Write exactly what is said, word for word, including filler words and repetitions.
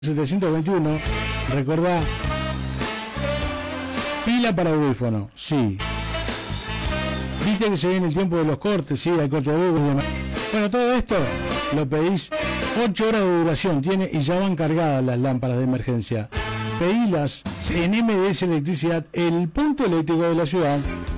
setecientos veintiuno, recordá, pila para audífono, sí. Viste que se viene el tiempo de los cortes, sí, hay corte de luz y demás. Bueno, todo esto lo pedís, ocho horas de duración tiene y ya van cargadas las lámparas de emergencia. Pedilas en M D S Electricidad, el punto eléctrico de la ciudad.